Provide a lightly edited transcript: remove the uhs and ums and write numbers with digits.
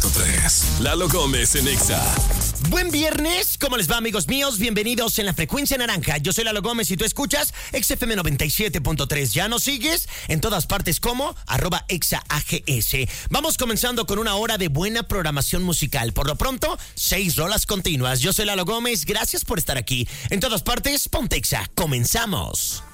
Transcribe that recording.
97.3. Lalo Gómez en Exa. Buen viernes, ¿cómo les va, amigos míos? Bienvenidos en la frecuencia naranja. Yo soy Lalo Gómez y tú escuchas XFM 97.3. ¿Ya nos sigues? En todas partes como @ExaAGS. Vamos comenzando con una hora de buena programación musical. Por lo pronto, 6 rolas continuas. Yo soy Lalo Gómez, gracias por estar aquí. En todas partes, ponte Exa. Comenzamos.